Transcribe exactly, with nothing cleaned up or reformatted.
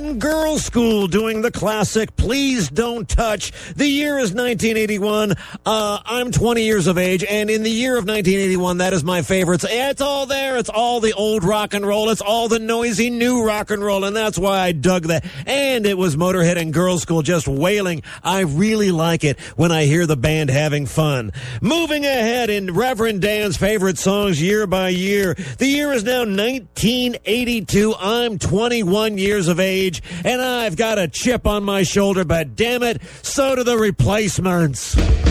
and Girls School doing the classic Please Don't Touch. The year is nineteen eighty-one. Uh, I'm twenty years of age, and in the year of nineteen eighty-one, that is my favorite. It's all there. It's all the old rock and roll. It's all the noisy new rock and roll, and that's why I dug that. And it was Motorhead and Girls School just wailing. I really like it when I hear the band having fun. Moving ahead in Reverend Dan's favorite songs year by year. The year is now nineteen eighty-two. I'm twenty-one years of age, and I've got a chip on my shoulder, but damn it, so do the Replacements.